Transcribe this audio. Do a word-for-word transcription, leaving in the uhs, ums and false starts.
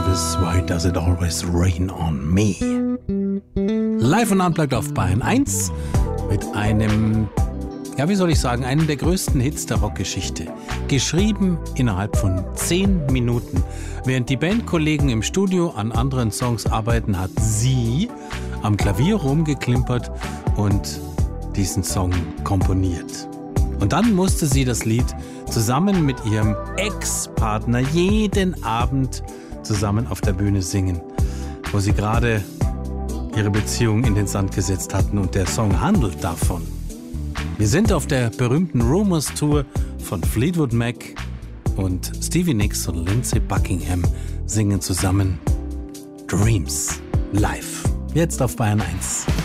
Travis, Why Does It Always Rain on Me? Live und unplugged auf Bayern eins mit einem, ja wie soll ich sagen, einem der größten Hits der Rockgeschichte. Geschrieben innerhalb von zehn Minuten. Während die Bandkollegen im Studio an anderen Songs arbeiten, hat sie am Klavier rumgeklimpert und diesen Song komponiert. Und dann musste sie das Lied zusammen mit ihrem Ex-Partner jeden Abend zusammen auf der Bühne singen, wo sie gerade ihre Beziehung in den Sand gesetzt hatten und der Song handelt davon. Wir sind auf der berühmten Rumours Tour von Fleetwood Mac und Stevie Nicks und Lindsey Buckingham singen zusammen Dreams live. Jetzt auf Bayern eins.